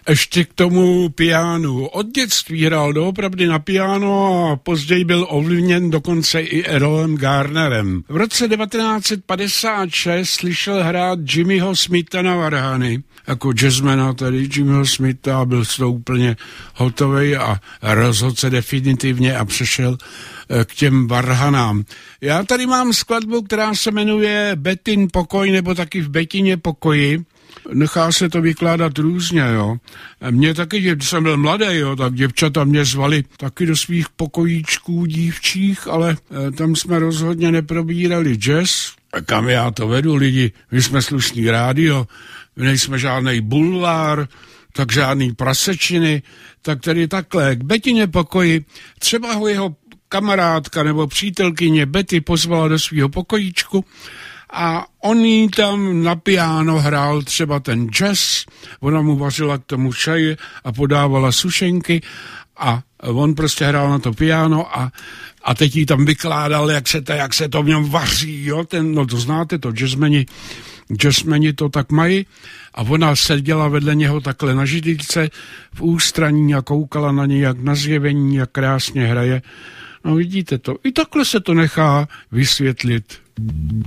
Ještě k tomu pianu. Od dětství hrál doopravdy na piano a později byl ovlivněn dokonce i Errolem Garnerem. V roce 1956 slyšel hrát Jimmyho Smitha na varhany. Jako jazzmana tady Jimmyho Smitha, byl z toho úplně hotovej a rozhodl se definitivně a přešel k těm varhanám. Já tady mám skladbu, která se jmenuje Betin pokoj, nebo taky v Betině pokoji. Nechá se to vykládat různě, jo. Mě taky, když jsem byl mladý, jo, tak děvčata mě zvali taky do svých pokojíčků dívčích, ale tam jsme rozhodně neprobírali jazz. Kam já to vedu, lidi? My jsme slušný rádio, my nejsme žádnej bulvár, tak žádný prasečiny, tak tedy takhle, k Betině pokoji, třeba ho jeho kamarádka nebo přítelkyně Betty pozvala do svého pokojíčku a on jí tam na piano hrál třeba ten jazz, ona mu vařila k tomu čaj a podávala sušenky a on prostě hrál na to piano a teď jí tam vykládal, jak se to v něm vaří, jo, no to znáte, to jazzmeni to tak mají a ona seděla vedle něho takhle na židličce v ústraní a koukala na něj jak na zjevení, jak krásně hraje. No vidíte to, i takhle se to nechá vysvětlit.